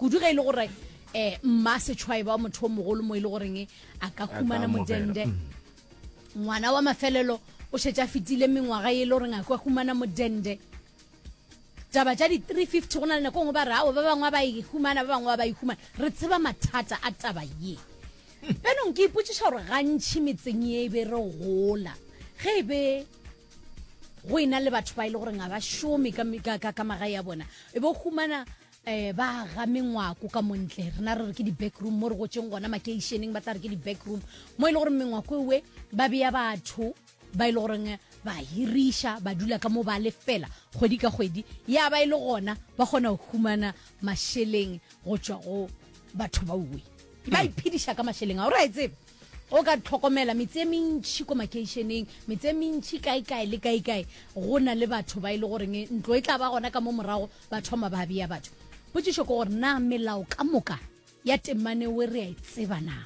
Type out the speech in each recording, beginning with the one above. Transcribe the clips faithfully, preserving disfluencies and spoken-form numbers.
kudu ga ile gore eh mma se tshwae ba motho mogolo mo ile goreng a ka khumana modende ngwana wa mafelelo o shetja fitile mengwaga ile gore nga kwa khumana modende taba tja di three fifty gona le go ba ra o ba bangwa ba e khumana ba bangwa ba e khumana re tseba mathata a taba ye beno ke iputsha gore gantshi metseng ye be re gola ge be go ina le batho ba ile gore nga ba shomi ka ka ka maga ya bona e bo khumana eh ba ga mengwako ka montle rena re re ke di backroom mo re go tseng gona vacationing ba tla re ke di backroom mo ile gore mengwako we ba bea batho ba ile gore ba hirisha ba dula ka mo ba le fela kgwedi ka kgwedi ya ba ile gona ba gona go humana masheleng go tswa go batho ba uwe ba iphidisha ka masheleng a o ra itsebe o ka tlhokomela metse mentši ko vacationing metse mentši kae kae le kae kae gona le batho ba ile gore ntlo e tla ba gona ka mo morago ba thoma ba bea batho botsisho go gore na melao ka moka ya temane we re a itseba na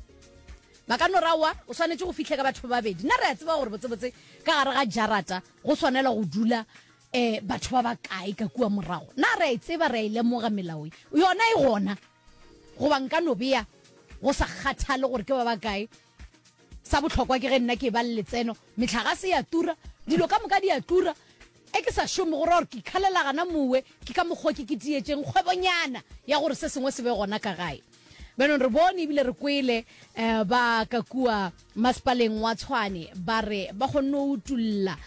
ba ka no rawa o swanetse go fitlha ka batho ba babedi na re a tseba gore botsebotse ka gare ga jarata go swanela go dula eh batho ba ba kae ka kua morago na re a itseba re a ile mo ga melao yona e gona go ba nka no bea go sa kgathale gore ke ba ba kae sa botlhokwa ke ge nna ke ba letseno metlhaga se ya tura dilo ka moka di ya tura e ke sa shomo gore ke khalela gana muwe ke ka moggo ke ke tietseng kgwebonyana ya gore se sengwe se be gona ka gae beno re bone ibile re kwele ba ka kua maspaleng wa Tshwane ba re ba gone o tulla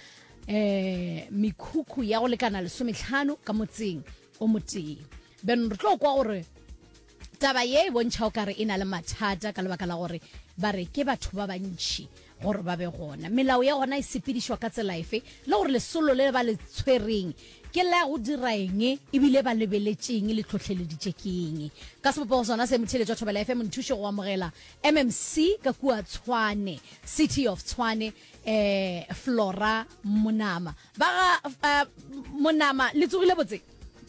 eh mikhukhu ya go lekana le sometlhano ka motseng o moteng beno re tlo kwa gore taba ye bontšha o kare ina le mathata ka lebaka la gore ba re ke batho ba bantši gore ba be gona melao ya gona e sepedishwa ka tsela efe le gore lesolo le ba le tshwereng ke la go dira eng e bile ba lebeletseng le tlhotlheleditse keng ka sepopo sona se motheletšwa thobela F M nthushe go amogela M M C ka kua Tshwane City of Tshwane eh Flora Monama ba uh, Monama le tsogile botse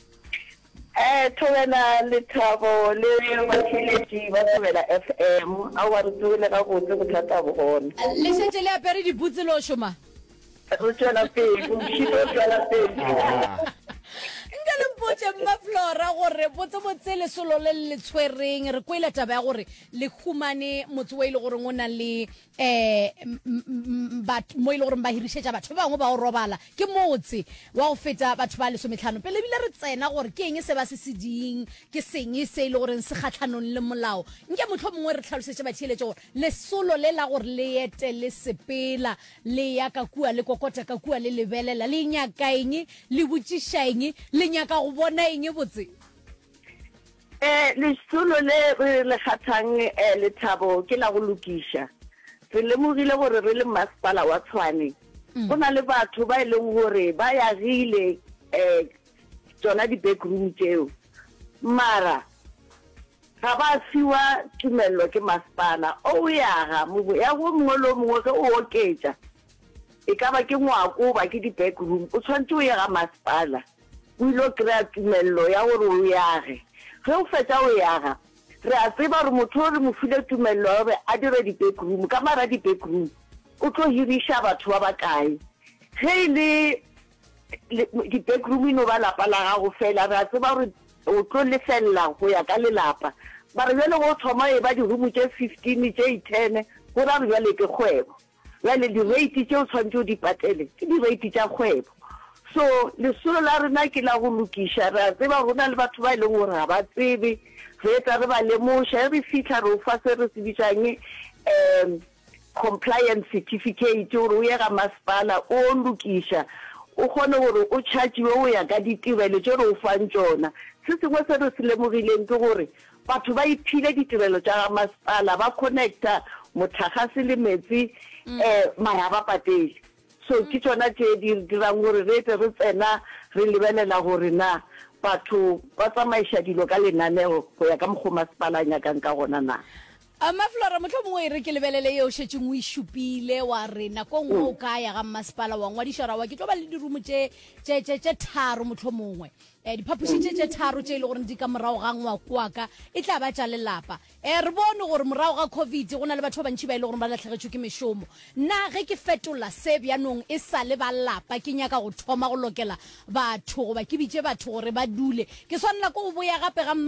eh thobela le thabo le matheletši ba thobela F M a wa re tsogile ka go tse go thata bogona le setse le apere dibutse lo shoma re tsela pele go mshito tsela pele nka le mpotse mma Flora gore botse botse le solo le le tshwereng re kwela taba ya gore le khumane motse wa ile gore ngona le eh bat mo ile gore ba hirishetsa batho ba bangwe ba go robala ke motse wa go feta batho ba le sometlhano pele bile re tsena gore ke eng se ba se seding ke seng se ile gore se kgatlhanong le molao nke motlho mongwe re tlhalosetse ba thieletse gore le solo le la gore le yete le sepela le ya ka kua le kokota ka kua le lebelela le nyaka eng le botšiša eng le nyaka go bona eng botse eh le solo le re le khathang eh le thabo ke la go lokisha re le mogile gore re le masepala wa Tshwane gona le batho ba ile gore ba ya rile eh tsona di backroom tseo mara ga ba fiwa tumelo ke masepala o ya ga mo ya go mongolo mongwe ke o oketsa e ka ba ke ngwako ba ke di backroom o tshwantse o ya ga masepala o ilo kry-a tumelo ya gore o yage ge o fetsa o yaga re a tseba gore motho o re mo file tumelo gore a dire di backroom ka mara di backroom o tlo hirisha batho ba ba kae ge le di backroom ino ba lapa la gago fela re a tseba gore o tlo lefella go ya ka lelapa ba re jale go thoma e ba di room tse fifteen tse ten go ra re jale ke kgwebo jale di rate tse o tshwantse o di patele ke di rate tsa kgwebo so le solo la rena ke la go lokisha ra tseba gona le batho ba ile go ra ba tsebe re tla re ba le mo share fitla ro fa se re se bitsang um compliance certificate o re ya ga masepala o lokisha o gone gore o charge o ya ka ditirelo tse re o fang tsona se sengwe se re se lemogileng ke gore batho ba iphile ditirelo tsa masepala ba connecta mothagase le metsi eh mara ba patele so ke tsona tse di dirang gore re tle re tsena re lebelela gore na batho ba tsamaisha dilo ka lenaneo go ya ka moggo masepala nyakang ka gona na ama Flora motho mongwe re ke lebelele yo shetseng o ishupile wa rena ko ngwe o ka ya ga masepala wa ngwadishara wa ke tlo ba le dirumo tse tse tse tharo motho mongwe eh diphapusi tse tharo tse ile gore ndi ka morago ga ngwa kwaka e tla ba tja lelapa eh re bone gore morago ga covid gona le batho ba bantši ba ile gore ba latlhegetswe ke meshomo na ge ke fetola se bjanong e sa le ba lapa ke nyaka go thoma go lokela batho go ba ke bitse batho gore ba dule ke swanela go boya gape ga